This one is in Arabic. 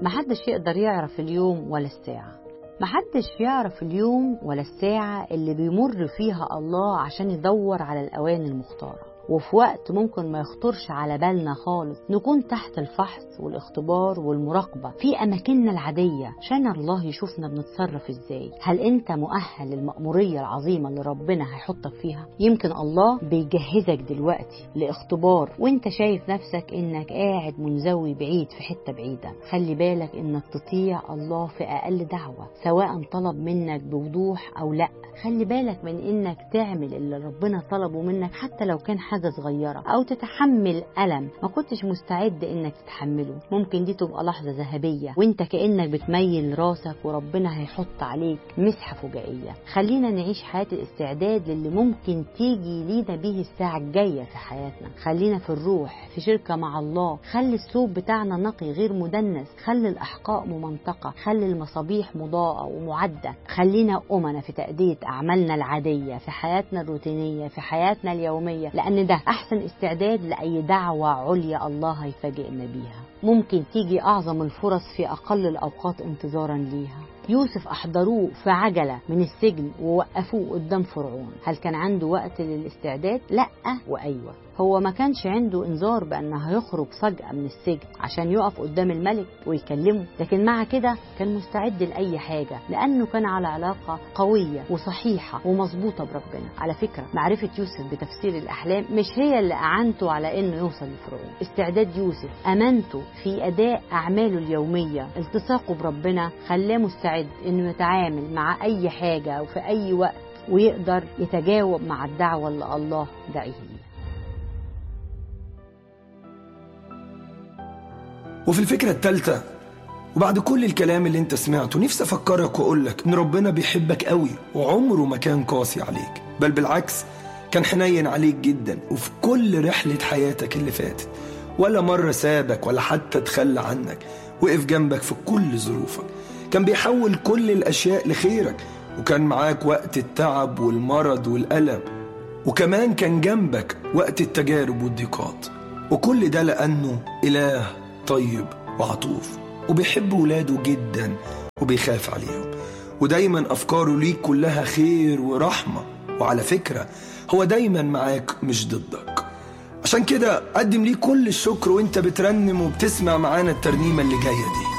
محدش يقدر يعرف اليوم ولا الساعة. محدش يعرف اليوم ولا الساعة اللي بيمر فيها الله عشان يدور على الأوان المختارة، وفي وقت ممكن ما يخطرش على بالنا خالص نكون تحت الفحص والاختبار والمراقبة في أماكننا العادية عشان الله يشوفنا بنتصرف إزاي. هل أنت مؤهل للمأمورية العظيمة اللي ربنا هيحطك فيها؟ يمكن الله بيجهزك دلوقتي لاختبار وانت شايف نفسك انك قاعد منزوي بعيد في حتة بعيدة. خلي بالك انك تطيع الله في أقل دعوة سواء طلب منك بوضوح أو لأ. خلي بالك من انك تعمل اللي ربنا طلبه منك حتى لو كان حاجة صغيرة، او تتحمل ألم ما كنتش مستعد انك تتحمله. ممكن دي تبقى لحظة ذهبية وانت كأنك بتميل راسك وربنا هيحط عليك مسحة فجائية. خلينا نعيش حياة الاستعداد للي ممكن تيجي لينا به الساعة الجاية في حياتنا. خلينا في الروح في شركة مع الله. خلي الثوب بتاعنا نقي غير مدنس. خلي الأحقاء ممنطقة. خلي المصابيح مضاءة ومعدة. خلينا أمنا في تأدية أعمالنا العادية في حياتنا الروتينية في حياتنا اليومية، لأن ده أحسن استعداد لأي دعوة عليا الله هيفاجئنا بيها. ممكن تيجي أعظم الفرص في أقل الأوقات انتظارا ليها. يوسف أحضروه في عجلة من السجن ووقفوه قدام فرعون. هل كان عنده وقت للاستعداد؟ لأ وأيوة. هو ما كانش عنده انذار بأنه هيخرج فجأة من السجن عشان يقف قدام الملك ويكلمه، لكن مع كده كان مستعد لأي حاجة لأنه كان على علاقة قوية وصحيحة ومظبوطة بربنا. على فكرة معرفة يوسف بتفسير الأحلام مش هي اللي أعنته على إنه يوصل لفرعون. استعداد يوسف أمانته في أداء أعماله اليومية التصاقه بربنا خلاه مستعد إنه يتعامل مع أي حاجة وفي أي وقت ويقدر يتجاوب مع الدعوة اللي الله دعيه ليها. وفي الفكرة الثالثة، وبعد كل الكلام اللي انت سمعته، نفسي افكرك واقولك ان ربنا بيحبك قوي وعمره ما كان قاسي عليك، بل بالعكس كان حنين عليك جدا. وفي كل رحلة حياتك اللي فاتت ولا مرة سابك ولا حتى تخلى عنك، وقف جنبك في كل ظروفك. كان بيحول كل الاشياء لخيرك، وكان معاك وقت التعب والمرض والألم، وكمان كان جنبك وقت التجارب والضيقات. وكل ده لأنه إله طيب وعطوف وبيحب ولاده جدا وبيخاف عليهم، ودايما أفكاره ليك كلها خير ورحمة. وعلى فكرة هو دايما معاك مش ضدك. عشان كده قدم ليه كل الشكر وانت بترنم وبتسمع معانا الترنيمة اللي جاية دي.